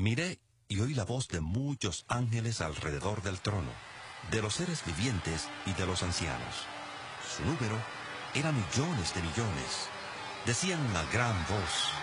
Miré y oí la voz de muchos ángeles alrededor del trono, de los seres vivientes y de los ancianos. Su número era millones de millones. Decían a gran voz: